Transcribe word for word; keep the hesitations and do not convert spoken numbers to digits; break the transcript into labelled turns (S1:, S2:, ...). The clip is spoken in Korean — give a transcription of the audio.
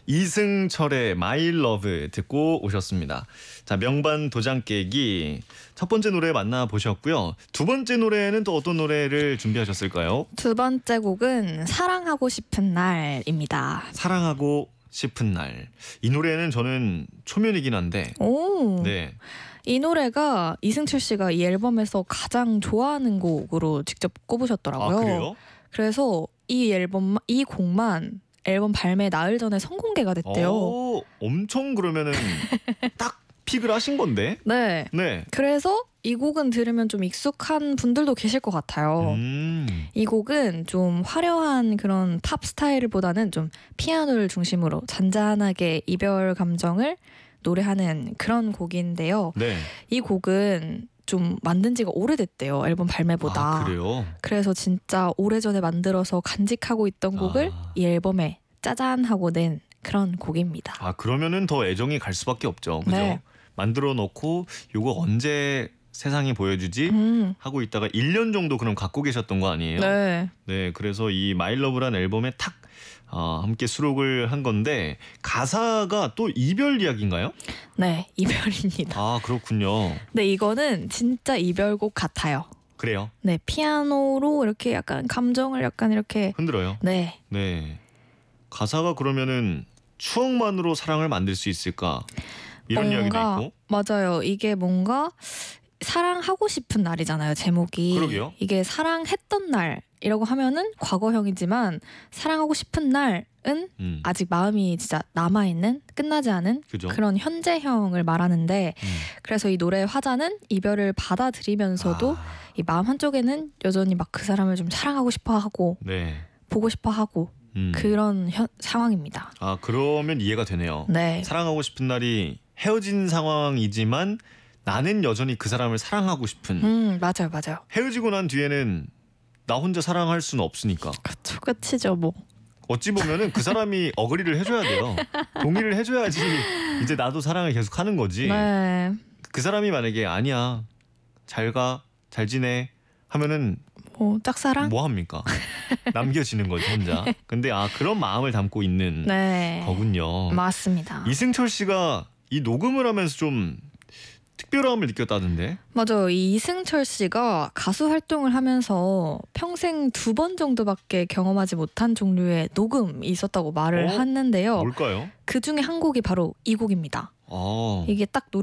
S1: 이승철의 My Love 듣고 오셨습니다. 자, 명반 도장 깨기 첫 번째 노래 만나보셨고요. 두 번째 노래는 또 어떤 노래를 준비하셨을까요?
S2: 두 번째 곡은 사랑하고 싶은 날입니다.
S1: 사랑하고 싶은 날. 이 노래는 저는 초면이긴 한데
S2: 오,
S1: 네.
S2: 이 노래가 이승철 씨가 이 앨범에서 가장 좋아하는 곡으로 직접 꼽으셨더라고요.
S1: 아, 그래요?
S2: 그래서 이 앨범, 이 곡만 앨범 발매 나흘 전에 선공개가 됐대요.
S1: 오, 엄청 그러면은 딱 픽을 하신 건데?
S2: 네.
S1: 네.
S2: 그래서 이 곡은 들으면 좀 익숙한 분들도 계실 것 같아요.
S1: 음.
S2: 이 곡은 좀 화려한 그런 팝 스타일보다는 좀 피아노를 중심으로 잔잔하게 이별 감정을 노래하는 그런 곡인데요.
S1: 네.
S2: 이 곡은 좀 만든 지가 오래됐대요. 앨범 발매보다.
S1: 아, 그래요?
S2: 그래서 진짜 오래전에 만들어서 간직하고 있던 곡을
S1: 아.
S2: 이 앨범에 짜잔 하고 낸 그런 곡입니다.
S1: 아, 그러면은 더 애정이 갈 수밖에 없죠. 그죠?
S2: 네.
S1: 만들어 놓고 요거 언제 세상에 보여주지?
S2: 음,
S1: 하고 있다가 일 년 정도 그럼 갖고 계셨던 거 아니에요?
S2: 네.
S1: 네, 그래서 이 마이 러브란 앨범에 탁 어, 함께 수록을 한 건데 가사가 또 이별 이야기인가요?
S2: 네, 이별입니다.
S1: 아, 그렇군요.
S2: 근데 이거는 진짜 이별곡 같아요.
S1: 그래요.
S2: 네, 피아노로 이렇게 약간 감정을 약간 이렇게
S1: 흔들어요.
S2: 네,
S1: 네. 가사가 그러면은 추억만으로 사랑을 만들 수 있을까? 이런 이야기도
S2: 뭔가
S1: 있고.
S2: 맞아요. 이게 뭔가 사랑하고 싶은 날이잖아요. 제목이.
S1: 그러게요.
S2: 이게 사랑했던 날이라고 하면은 과거형이지만 사랑하고 싶은 날은
S1: 음.
S2: 아직 마음이 진짜 남아있는 끝나지 않은
S1: 그죠?
S2: 그런 현재형을 말하는데
S1: 음.
S2: 그래서 이 노래의 화자는 이별을 받아들이면서도
S1: 아,
S2: 이 마음 한쪽에는 여전히 막 그 사람을 좀 사랑하고 싶어하고
S1: 네.
S2: 보고 싶어하고
S1: 음.
S2: 그런 현, 상황입니다.
S1: 아, 그러면 이해가 되네요.
S2: 네,
S1: 사랑하고 싶은 날이 헤어진 상황이지만 나는 여전히 그 사람을 사랑하고 싶은.
S2: 음 맞아요, 맞아요.
S1: 헤어지고 난 뒤에는 나 혼자 사랑할 수는 없으니까.
S2: 그쵸, 끝이죠 뭐.
S1: 어찌 보면은 그 사람이 어그리를 해줘야 돼요. 동의를 해줘야지 이제 나도 사랑을 계속 하는 거지.
S2: 네,
S1: 그 사람이 만약에 아니야, 잘 가, 잘 지내 하면은
S2: 뭐 짝사랑?
S1: 뭐 합니까? 남겨지는 거죠, 혼자. 근데 아, 그런 마음을 담고 있는
S2: 네,
S1: 거군요.
S2: 맞습니다.
S1: 이승철 씨가 이 녹음을 하면서 좀 특별함을 느꼈다던데.
S2: 맞아요. 이 이승철 씨가 가수 활동을 하면서 평생 두 번 정도밖에 경험하지 못한 종류의 녹음이 있었다고 말을
S1: 어?
S2: 했는데요.
S1: 뭘까요?
S2: 그 중에 한 곡이 바로 이 곡입니다.
S1: 아.
S2: 이게 딱